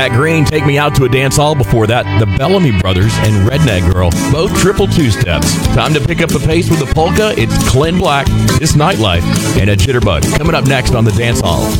Pat Green, Take Me Out to a Dance Hall. Before that, the Bellamy Brothers and Redneck Girl, both triple two-steps. Time to pick up the pace with the polka. It's Glenn Black, This Nightlife, and a Jitterbug. Coming up next on the Dance Hall.